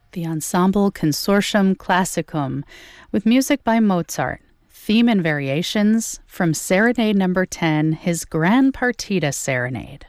The Ensemble Consortium Classicum, with music by Mozart, theme and variations from Serenade No. 10, his Grand Partita Serenade.